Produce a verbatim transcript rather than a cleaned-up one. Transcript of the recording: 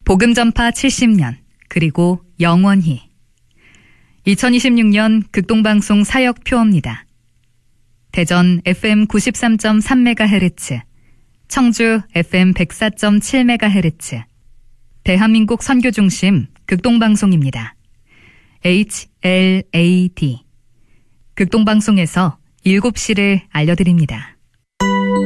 복음전파 칠십 년, 그리고 영원히. 이천이십육 년 극동방송 사역표입니다. 대전 에프엠 구십삼 점 삼 메가헤르츠, 청주 에프엠 백사 점 칠 메가헤르츠, 대한민국 선교중심 극동방송입니다. 에이치 엘 에이 디. 극동방송에서 일곱 시를 알려드립니다.